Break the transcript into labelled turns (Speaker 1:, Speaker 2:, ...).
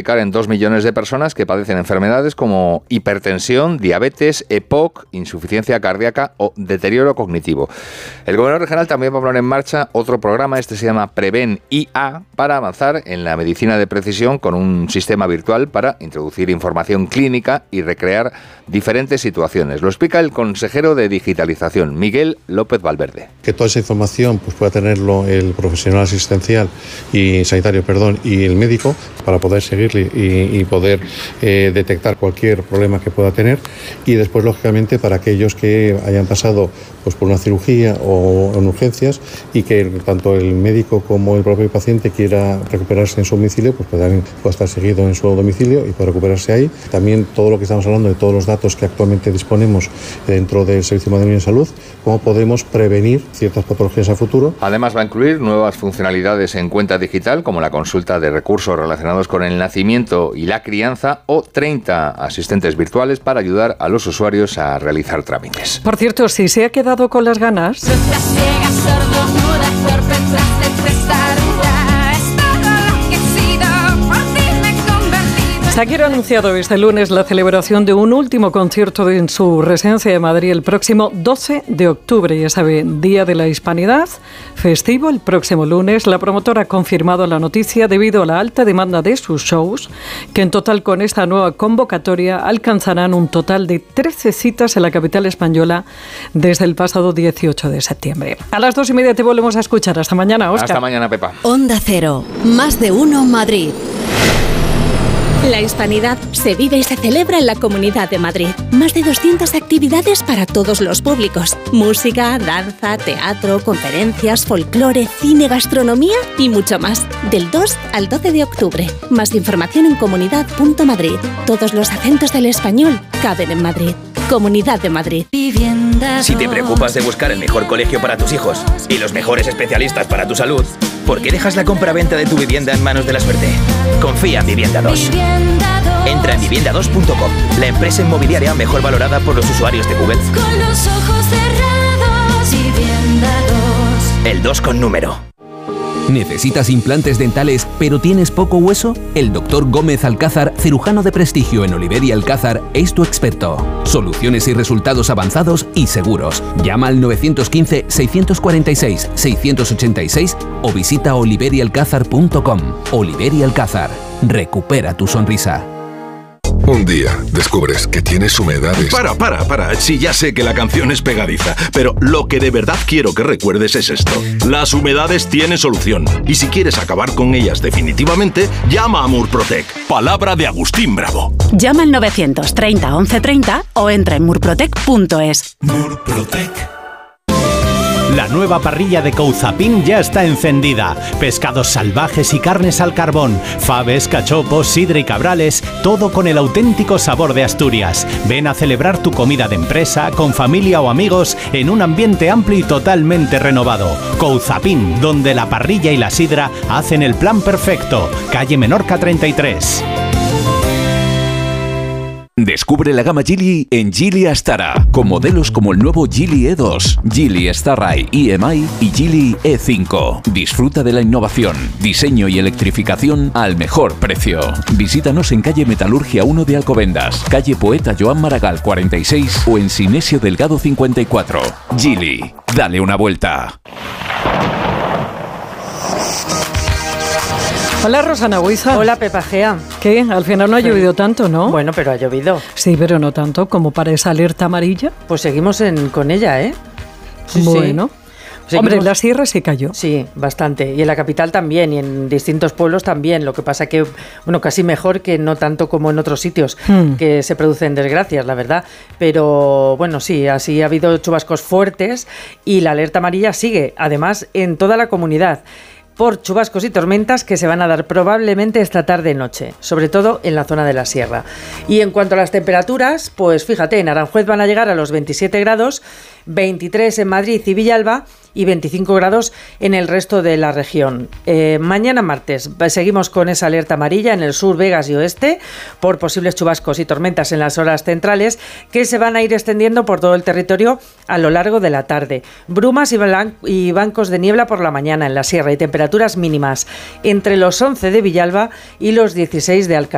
Speaker 1: abarcar en 2 millones de personas que padecen enfermedades como hipertensión, diabetes, EPOC, insuficiencia cardíaca o deterioro cognitivo. El gobierno regional también va a poner en marcha otro programa, este se llama Preven IA, para avanzar en la medicina de precisión con un sistema virtual para introducir información clínica y recrear diferentes situaciones. Lo explica el consejero de Digitalización, Miguel López Valverde.
Speaker 2: Que toda esa información pues pueda tenerlo el profesional asistencial y sanitario, y el médico, para poder seguirle y poder detectar cualquier problema que pueda tener, y después lógicamente para aquellos que hayan pasado pues por una cirugía o en urgencias y que tanto el médico como el propio paciente quiera recuperarse en su domicilio, pues pueda estar seguido en su domicilio y pueda recuperarse ahí. También todo lo que estamos hablando de todos los datos que actualmente disponemos dentro del Servicio Madrileño de Salud, cómo podemos prevenir ciertas patologías a futuro.
Speaker 1: Además va a incluir nuevas funcionalidades en cuenta digital, como la consulta de recursos relacionados con el nacimiento y la crianza, o 30 asistentes virtuales para ayudar a los usuarios a realizar trámites.
Speaker 3: Por cierto, si se ha quedado con las ganas... Shakira ha anunciado este lunes la celebración de un último concierto en su residencia de Madrid el próximo 12 de octubre, ya sabe, Día de la Hispanidad, festivo el próximo lunes. La promotora ha confirmado la noticia debido a la alta demanda de sus shows, que en total con esta nueva convocatoria alcanzarán un total de 13 citas en la capital española desde el pasado 18 de septiembre. A las 2:30 te volvemos a escuchar. Hasta mañana, Óscar.
Speaker 1: Hasta mañana, Pepa.
Speaker 4: Onda Cero, más de uno Madrid.
Speaker 5: La Hispanidad se vive y se celebra en la Comunidad de Madrid. Más de 200 actividades para todos los públicos. Música, danza, teatro, conferencias, folclore, cine, gastronomía y mucho más. Del 2 al 12 de octubre. Más información en comunidad.madrid. Todos los acentos del español caben en Madrid. Comunidad de Madrid.
Speaker 6: Si te preocupas de buscar el mejor colegio para tus hijos y los mejores especialistas para tu salud, ¿por qué dejas la compraventa de tu vivienda en manos de la suerte? Confía en Vivienda 2. Entra en vivienda2.com, la empresa inmobiliaria mejor valorada por los usuarios de Google.
Speaker 7: Con los ojos cerrados, Vivienda 2.
Speaker 6: El 2 con número.
Speaker 8: ¿Necesitas implantes dentales pero tienes poco hueso? El Dr. Gómez Alcázar, cirujano de prestigio en Oliver y Alcázar, es tu experto. Soluciones y resultados avanzados y seguros. Llama al 915-646-686 o visita oliverialcázar.com. Oliver y Alcázar. Recupera tu sonrisa.
Speaker 9: Un día descubres que tienes humedades.
Speaker 10: Para. Sí, ya sé que la canción es pegadiza, pero lo que de verdad quiero que recuerdes es esto. Las humedades tienen solución. Y si quieres acabar con ellas definitivamente, llama a Murprotec. Palabra de Agustín Bravo.
Speaker 5: Llama al 930 1130 o entra en murprotec.es.
Speaker 10: Murprotec.
Speaker 11: La nueva parrilla de Couzapin ya está encendida. Pescados salvajes y carnes al carbón, faves, cachopos, sidra y cabrales, todo con el auténtico sabor de Asturias. Ven a celebrar tu comida de empresa, con familia o amigos, en un ambiente amplio y totalmente renovado. Couzapin, donde la parrilla y la sidra hacen el plan perfecto. Calle Menorca 33.
Speaker 8: Descubre la gama Geely en Geely Astara, con modelos como el nuevo Geely E2, Geely Starride EMI y Geely E5. Disfruta de la innovación, diseño y electrificación al mejor precio. Visítanos en calle Metalurgia 1 de Alcobendas, calle Poeta Joan Maragall 46 o en Sinesio Delgado 54. Geely, dale una vuelta.
Speaker 3: Hola, Rosana Huiza.
Speaker 12: Hola, Pepa Gea.
Speaker 3: ¿Qué? Al final no ha llovido tanto, ¿no?
Speaker 12: Bueno, pero ha llovido.
Speaker 3: Sí, pero no tanto como para esa alerta amarilla.
Speaker 12: Pues seguimos con ella, ¿eh?
Speaker 3: Sí, bueno. Sí. Hombre, en la sierra sí cayó.
Speaker 12: Sí, bastante. Y en la capital también, y en distintos pueblos también. Lo que pasa que, bueno, casi mejor que no tanto como en otros sitios, que se producen desgracias, la verdad. Pero, bueno, sí, así ha habido chubascos fuertes y la alerta amarilla sigue, además, en toda la comunidad, por chubascos y tormentas que se van a dar probablemente esta tarde-noche, sobre todo en la zona de la sierra. Y en cuanto a las temperaturas, pues fíjate, en Aranjuez van a llegar a los 27 grados, 23 en Madrid y Villalba y 25 grados en el resto de la región. Mañana martes seguimos con esa alerta amarilla en el sur, Vegas y oeste por posibles chubascos y tormentas en las horas centrales que se van a ir extendiendo por todo el territorio a lo largo de la tarde. Brumas y bancos de niebla por la mañana en la sierra y temperaturas mínimas entre los 11 de Villalba y los 16 de Alcalá.